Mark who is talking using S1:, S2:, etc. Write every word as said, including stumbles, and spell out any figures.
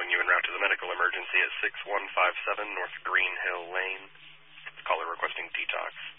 S1: calling you en route to the medical emergency at six one five seven North Green Hill Lane. Caller requesting detox.